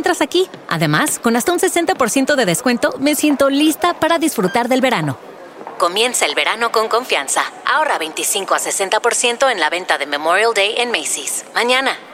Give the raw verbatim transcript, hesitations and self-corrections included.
encuentras aquí. Además, con hasta un sesenta por ciento de descuento, me siento lista para disfrutar del verano. Comienza el verano con confianza. Ahorra veinticinco a sesenta por ciento en la venta de Memorial Day en Macy's. Mañana.